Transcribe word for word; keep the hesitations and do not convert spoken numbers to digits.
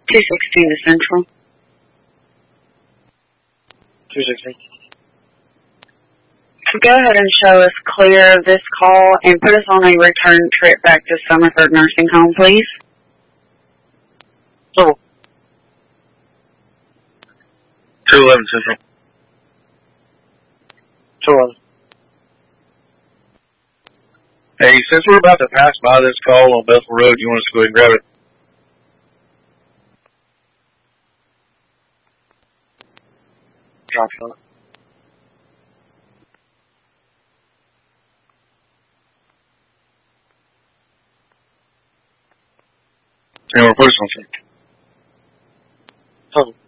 two sixteen to Central. two sixteen. Go ahead and show us clear of this call and put us on a return trip back to Summerford Nursing Home, please. Oh. two eleven Central. two eleven. Hey, since we're about to pass by this call on Bethel Road, you want us to go ahead and grab it? Drop you on it. And we're pushing on it. Oh.